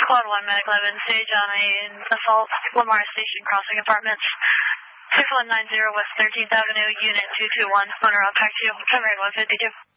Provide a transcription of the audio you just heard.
Squad 1, Medic 11, stage on an assault, Lamar Station Crossing Apartments, 6190 West 13th Avenue, Unit 221, owner, I'll talk to you, Conrad 152.